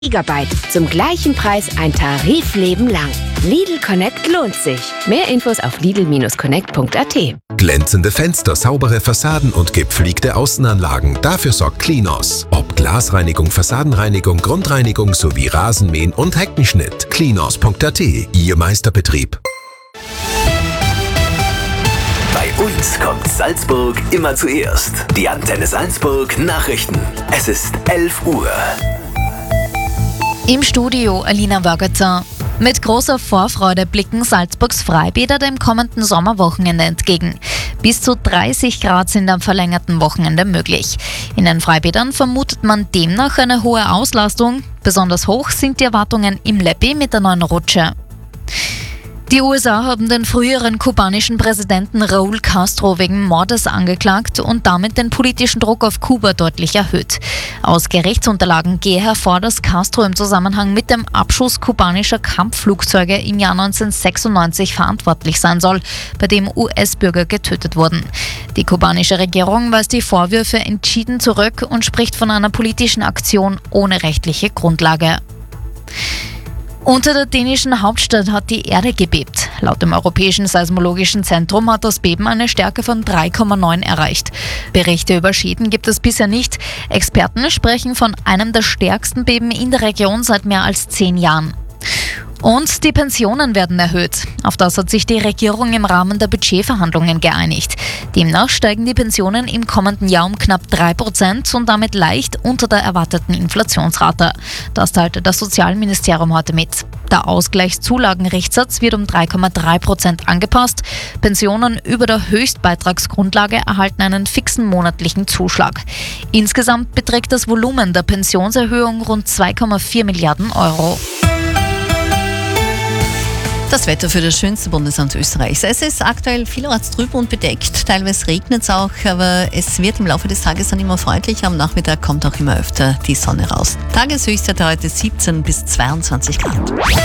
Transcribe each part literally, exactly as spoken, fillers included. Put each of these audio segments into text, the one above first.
Gigabyte. Zum gleichen Preis ein Tarifleben lang. Lidl Connect lohnt sich. Mehr Infos auf lidl Bindestrich connect Punkt a t. Glänzende Fenster, saubere Fassaden und gepflegte Außenanlagen. Dafür sorgt Klinos. Ob Glasreinigung, Fassadenreinigung, Grundreinigung sowie Rasenmähen und Heckenschnitt. Klinos Punkt a t. Ihr Meisterbetrieb. Bei uns kommt Salzburg immer zuerst. Die Antenne Salzburg Nachrichten. Es ist elf Uhr. Im Studio Alina Wörgetzer. Mit großer Vorfreude blicken Salzburgs Freibäder dem kommenden Sommerwochenende entgegen. Bis zu dreißig Grad sind am verlängerten Wochenende möglich. In den Freibädern vermutet man demnach eine hohe Auslastung. Besonders hoch sind die Erwartungen im Leppi mit der neuen Rutsche. Die U S A haben den früheren kubanischen Präsidenten Raúl Castro wegen Mordes angeklagt und damit den politischen Druck auf Kuba deutlich erhöht. Aus Gerichtsunterlagen gehe hervor, dass Castro im Zusammenhang mit dem Abschuss kubanischer Kampfflugzeuge im Jahr neunzehnhundertsechsundneunzig verantwortlich sein soll, bei dem U S-Bürger getötet wurden. Die kubanische Regierung weist die Vorwürfe entschieden zurück und spricht von einer politischen Aktion ohne rechtliche Grundlage. Unter der dänischen Hauptstadt hat die Erde gebebt. Laut dem Europäischen Seismologischen Zentrum hat das Beben eine Stärke von drei Komma neun erreicht. Berichte über Schäden gibt es bisher nicht. Experten sprechen von einem der stärksten Beben in der Region seit mehr als zehn Jahren. Und die Pensionen werden erhöht. Auf das hat sich die Regierung im Rahmen der Budgetverhandlungen geeinigt. Demnach steigen die Pensionen im kommenden Jahr um knapp drei Prozent und damit leicht unter der erwarteten Inflationsrate. Das teilte das Sozialministerium heute mit. Der Ausgleichszulagenrichtsatz wird um drei Komma drei Prozent angepasst. Pensionen über der Höchstbeitragsgrundlage erhalten einen fixen monatlichen Zuschlag. Insgesamt beträgt das Volumen der Pensionserhöhung rund zwei Komma vier Milliarden Euro. Das Wetter für das schönste Bundesland Österreichs. Es ist aktuell vielerorts trüb und bedeckt, teilweise regnet es auch, aber es wird im Laufe des Tages dann immer freundlicher. Am Nachmittag kommt auch immer öfter die Sonne raus. Tageshöchstwerte heute siebzehn bis zweiundzwanzig Grad.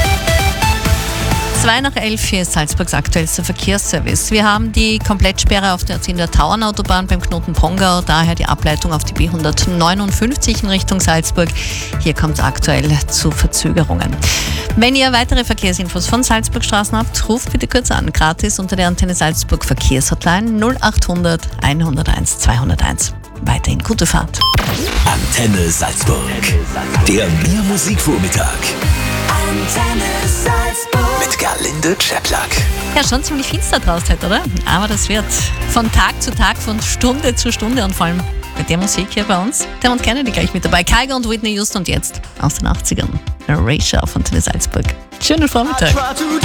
Zwei nach elf, hier ist Salzburgs aktuellster Verkehrsservice. Wir haben die Komplettsperre auf der Zinder Tauernautobahn beim Knoten Pongau, daher die Ableitung auf die B hundertneunundfünfzig in Richtung Salzburg. Hier kommt es aktuell zu Verzögerungen. Wenn ihr weitere Verkehrsinfos von Salzburg Straßen habt, ruft bitte kurz an, gratis unter der Antenne Salzburg Verkehrshotline null achthundert einhunderteins zweihunderteins. Weiterhin gute Fahrt. Antenne Salzburg. Der Mehr Musikvormittag. Antenne Salzburg. Mit Gerlinde Czeplak. Ja, schon ziemlich finster draußen heute, oder? Aber das wird von Tag zu Tag, von Stunde zu Stunde und vor allem mit der Musik hier bei uns. Der und Kennedy gleich mit dabei. Kygo und Whitney Houston und jetzt aus den achtzigern. Erasure auf Antenne Salzburg. Schönen Vormittag.